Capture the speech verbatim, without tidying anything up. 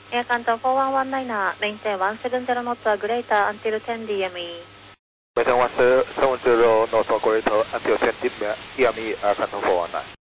Air Canton four one one nine, maintain one seven zero knots greater until ten D M E. Maintain one seven zero knots greater until ten D M E, Air Canton four one nine.